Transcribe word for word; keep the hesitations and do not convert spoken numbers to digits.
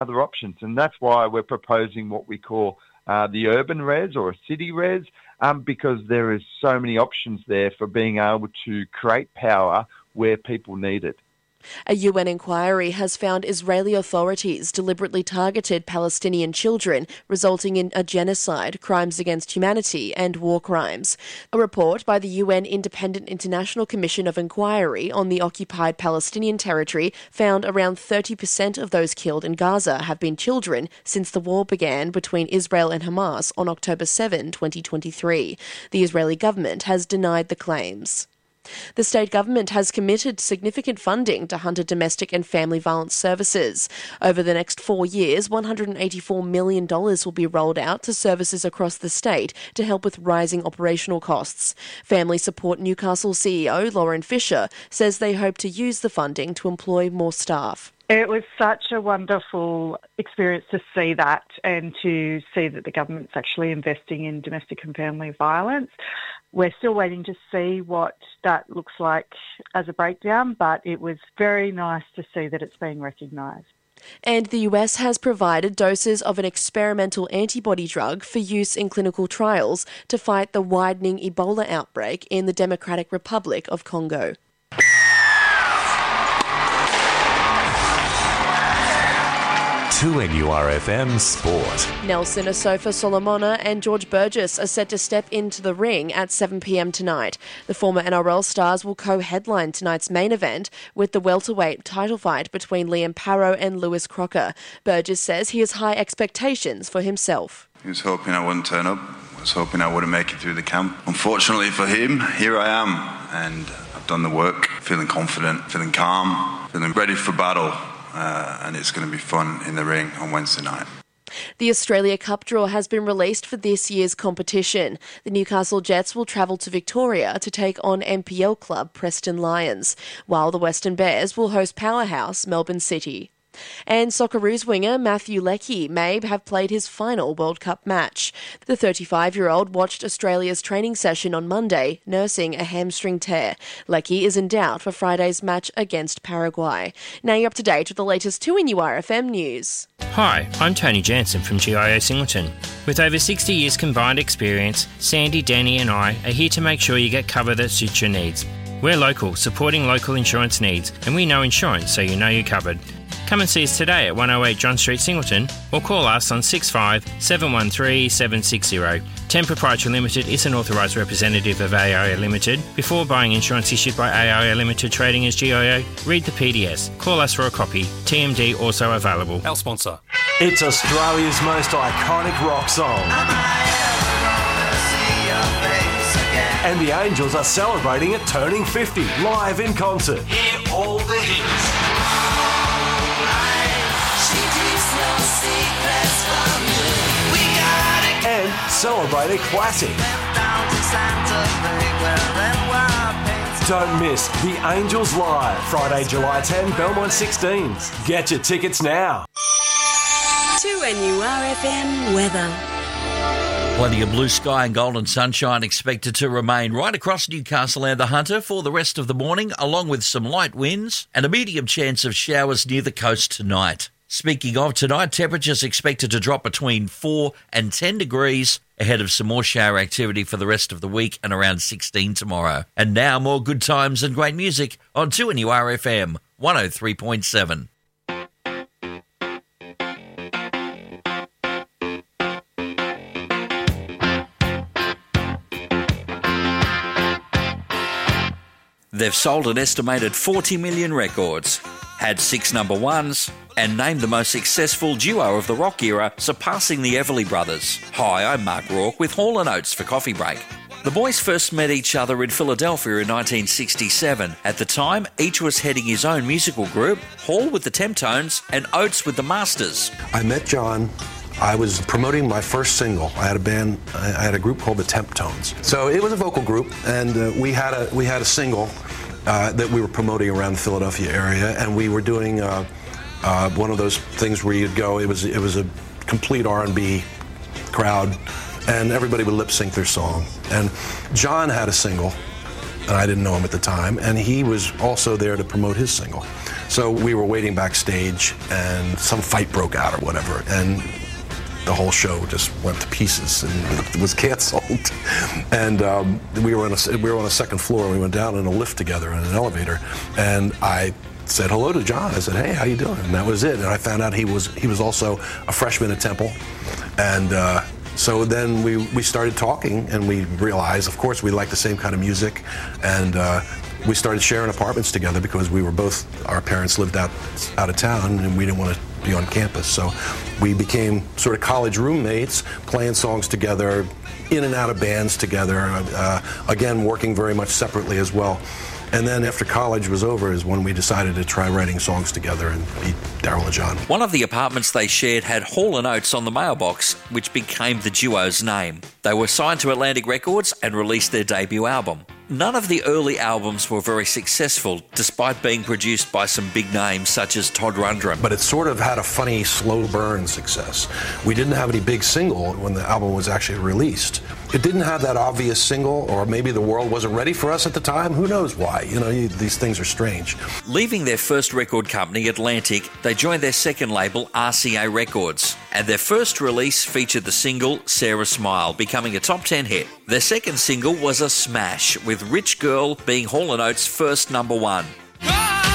other options. And that's why we're proposing what we call uh, the urban res or a city res, um, because there is so many options there for being able to create power where people need it. A U N inquiry has found Israeli authorities deliberately targeted Palestinian children, resulting in a genocide, crimes against humanity and war crimes. A report by the U N Independent International Commission of Inquiry on the occupied Palestinian territory found around thirty percent of those killed in Gaza have been children since the war began between Israel and Hamas on October seventh, twenty twenty-three. The Israeli government has denied the claims. The state government has committed significant funding to Hunter Domestic and Family Violence Services. Over the next four years, one hundred eighty-four million dollars will be rolled out to services across the state to help with rising operational costs. Family Support Newcastle C E O Lauren Fisher says they hope to use the funding to employ more staff. It was such a wonderful experience to see that and to see that the government's actually investing in domestic and family violence. We're still waiting to see what that looks like as a breakdown, but it was very nice to see that it's being recognised. And the U S has provided doses of an experimental antibody drug for use in clinical trials to fight the widening Ebola outbreak in the Democratic Republic of Congo. two N U R F M Sport. Nelson Asofa Solomona and George Burgess are set to step into the ring at seven p.m. tonight. The former N R L stars will co-headline tonight's main event with the welterweight title fight between Liam Parrow and Lewis Crocker. Burgess says he has high expectations for himself. He was hoping I wouldn't turn up. I was hoping I wouldn't make it through the camp. Unfortunately for him, here I am, and I've done the work, feeling confident, feeling calm, feeling ready for battle. Uh, and it's going to be fun in the ring on Wednesday night. The Australia Cup draw has been released for this year's competition. The Newcastle Jets will travel to Victoria to take on M P L club Preston Lions, while the Western Bears will host powerhouse Melbourne City. And Socceroos winger Matthew Leckie may have played his final World Cup match. The thirty-five-year-old watched Australia's training session on Monday, nursing a hamstring tear. Leckie is in doubt for Friday's match against Paraguay. Now you're up to date with the latest two N U R F M news. Hi, I'm Tony Jansen from G I O Singleton. With over sixty years combined experience, Sandy, Danny and I are here to make sure you get cover that suits your needs. We're local, supporting local insurance needs, and we know insurance so you know you're covered. Come and see us today at one oh eight John Street, Singleton, or call us on six five seven one three seven six zero. ten Proprietary Limited is an authorised representative of A I O Limited. Before buying insurance issued by A I O Limited trading as G I O, read the P D S. Call us for a copy. T M D also available. Our sponsor. It's Australia's most iconic rock song. And the Angels are celebrating it turning fifty, live in concert. Hear all the hits. And celebrate a classic. Don't miss The Angels Live, Friday, July tenth, Belmont sixteens. Get your tickets now. two N U R F M weather. Plenty of blue sky and golden sunshine expected to remain right across Newcastle and the Hunter for the rest of the morning, along with some light winds and a medium chance of showers near the coast tonight. Speaking of tonight, temperatures expected to drop between four and ten degrees ahead of some more shower activity for the rest of the week and around sixteen tomorrow. And now more good times and great music on two N U R F M one oh three point seven. They've sold an estimated forty million records, had six number ones, and named the most successful duo of the rock era, surpassing the Everly Brothers. Hi, I'm Mark Rourke with Hall and Oates for Coffee Break. The boys first met each other in Philadelphia in nineteen sixty-seven. At the time, each was heading his own musical group, Hall with the Temptones and Oates with the Masters. I met John. I was promoting my first single. I had a band, I had a group called the Temptones. So it was a vocal group, and uh, we had a we had a single uh, that we were promoting around the Philadelphia area, and we were doing uh, uh, one of those things where you'd go. It was it was a complete R and B crowd, and everybody would lip sync their song. And John had a single and I didn't know him at the time, and he was also there to promote his single. So we were waiting backstage, and some fight broke out or whatever, and the whole show just went to pieces and was canceled. And um, we were on a we were on a second floor, and we went down in a lift together in an elevator, and I said hello to John. I said, "Hey, how you doing?" And that was it. And I found out he was he was also a freshman at Temple, and uh, so then we we started talking, and we realized, of course, we liked the same kind of music, and uh, we started sharing apartments together because we were both, our parents lived out out of town, and we didn't want to be on campus. So we became sort of college roommates, playing songs together, in and out of bands together, uh, again, working very much separately as well. And then after college was over is when we decided to try writing songs together and be Daryl and John. One of the apartments they shared had Hall and Oates on the mailbox, which became the duo's name. They were signed to Atlantic Records and released their debut album. None of the early albums were very successful, despite being produced by some big names such as Todd Rundgren. But it sort of had a funny slow burn success. We didn't have any big single when the album was actually released. It didn't have that obvious single, or maybe the world wasn't ready for us at the time. Who knows why? You know, you, these things are strange. Leaving their first record company, Atlantic, they joined their second label, R C A Records. And their first release featured the single Sarah Smile, becoming a top ten hit. Their second single was a smash, with Rich Girl being Hall and Oates' first number one.